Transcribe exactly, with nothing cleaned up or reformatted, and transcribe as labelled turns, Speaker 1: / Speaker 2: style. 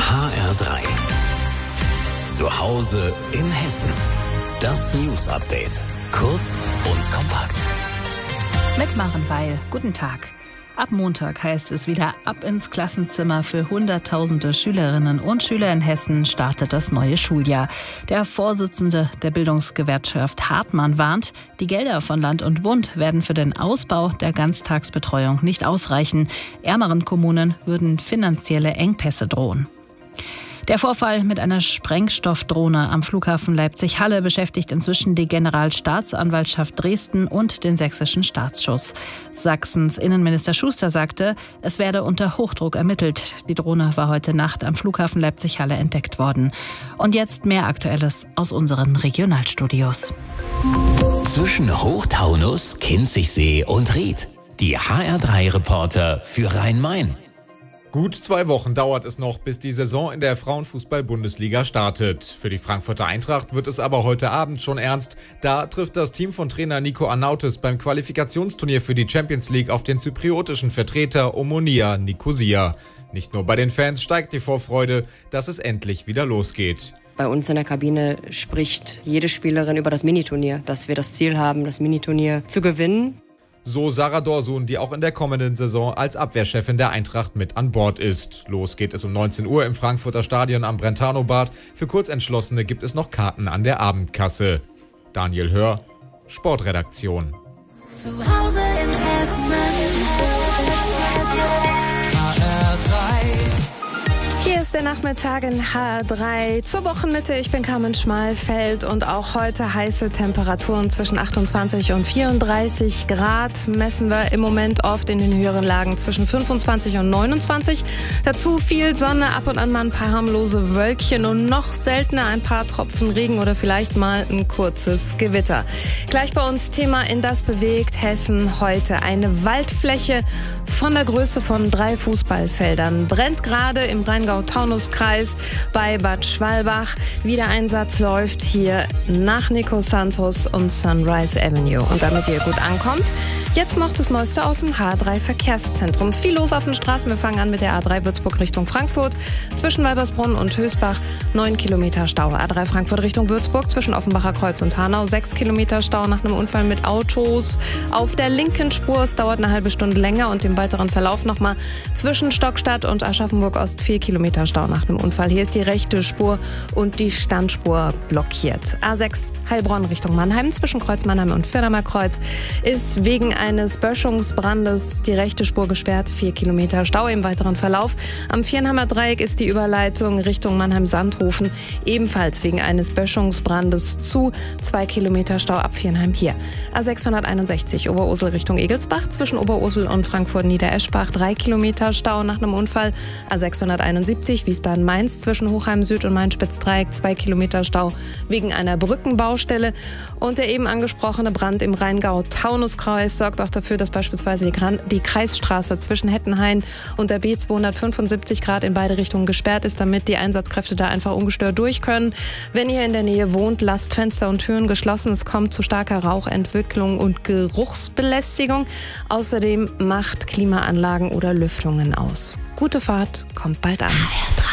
Speaker 1: H R drei. Zu Hause in Hessen. Das News Update. Kurz und kompakt.
Speaker 2: Mit Maren Weil. Guten Tag. Ab Montag heißt es wieder ab ins Klassenzimmer. Für Hunderttausende Schülerinnen und Schüler in Hessen startet das neue Schuljahr. Der Vorsitzende der Bildungsgewerkschaft Hartmann warnt, die Gelder von Land und Bund werden für den Ausbau der Ganztagsbetreuung nicht ausreichen. Ärmeren Kommunen würden finanzielle Engpässe drohen. Der Vorfall mit einer Sprengstoffdrohne am Flughafen Leipzig-Halle beschäftigt inzwischen die Generalstaatsanwaltschaft Dresden und den sächsischen Staatsschutz. Sachsens Innenminister Schuster sagte, es werde unter Hochdruck ermittelt. Die Drohne war heute Nacht am Flughafen Leipzig-Halle entdeckt worden. Und jetzt mehr Aktuelles aus unseren Regionalstudios.
Speaker 1: Zwischen Hochtaunus, Kinzigsee und Ried. Die H R drei Reporter für Rhein-Main.
Speaker 3: Gut zwei Wochen dauert es noch, bis die Saison in der Frauenfußball-Bundesliga startet. Für die Frankfurter Eintracht wird es aber heute Abend schon ernst. Da trifft das Team von Trainer Nico Arnautis beim Qualifikationsturnier für die Champions League auf den zypriotischen Vertreter Omonia Nikosia. Nicht nur bei den Fans steigt die Vorfreude, dass es endlich wieder losgeht.
Speaker 4: Bei uns in der Kabine spricht jede Spielerin über das Miniturnier, dass wir das Ziel haben, das Miniturnier zu gewinnen.
Speaker 3: So Sarah Dorsun, die auch in der kommenden Saison als Abwehrchefin der Eintracht mit an Bord ist. Los geht es um neunzehn Uhr im Frankfurter Stadion am Brentano-Bad. Für Kurzentschlossene gibt es noch Karten an der Abendkasse. Daniel Hör, Sportredaktion.
Speaker 5: Zu Hause in Hessen. H R drei.
Speaker 6: Hier ist der Nachmittag in H R drei zur Wochenmitte. Ich bin Carmen Schmalfeld und auch heute heiße Temperaturen zwischen achtundzwanzig und vierunddreißig Grad messen wir im Moment oft in den höheren Lagen zwischen fünfundzwanzig und neunundzwanzig. Dazu viel Sonne, ab und an mal ein paar harmlose Wölkchen und noch seltener ein paar Tropfen Regen oder vielleicht mal ein kurzes Gewitter. Gleich bei uns Thema in das bewegt Hessen heute. Eine Waldfläche von der Größe von drei Fußballfeldern brennt gerade im Rheingau-Taunus-Kreis bei Bad Schwalbach. Wiedereinsatz läuft hier nach Nico Santos und Sunrise Avenue. Und damit ihr gut ankommt, jetzt noch das Neueste aus dem H drei Verkehrszentrum. Viel los auf den Straßen. Wir fangen an mit der A drei Würzburg Richtung Frankfurt. Zwischen Weibersbrunn und Hösbach neun Kilometer Stau. A drei Frankfurt Richtung Würzburg zwischen Offenbacher Kreuz und Hanau sechs Kilometer Stau nach einem Unfall mit Autos auf der linken Spur. Es dauert eine halbe Stunde länger und im weiteren Verlauf nochmal zwischen Stockstadt und Aschaffenburg Ost vier Kilometer Stau nach einem Unfall. Hier ist die rechte Spur und die Standspur blockiert. A sechs Heilbronn Richtung Mannheim zwischen Kreuz Mannheim und Firdamer Kreuz ist wegen eines Böschungsbrandes die rechte Spur gesperrt. Vier Kilometer Stau im weiteren Verlauf. Am Viernheimer Dreieck ist die Überleitung Richtung Mannheim-Sandhofen ebenfalls wegen eines Böschungsbrandes zu. Zwei Kilometer Stau ab Viernheim hier. A sechshunderteinundsechzig Oberursel Richtung Egelsbach zwischen Oberursel und Frankfurt-Niedereschbach. Drei Kilometer Stau nach einem Unfall. A sechshunderteinundsiebzig Wiesbaden-Mainz zwischen Hochheim Süd und Main-Spitz-Dreieck. Zwei Kilometer Stau wegen einer Brückenbaustelle. Und der eben angesprochene Brand im Rheingau-Taunus-Kreis sorgt auch dafür, dass beispielsweise die, Gran- die Kreisstraße zwischen Hettenhain und der B zweihundertfünfundsiebzig Grad in beide Richtungen gesperrt ist, damit die Einsatzkräfte da einfach ungestört durch können. Wenn ihr in der Nähe wohnt, lasst Fenster und Türen geschlossen. Es kommt zu starker Rauchentwicklung und Geruchsbelästigung. Außerdem macht Klimaanlagen oder Lüftungen aus. Gute Fahrt, kommt bald an.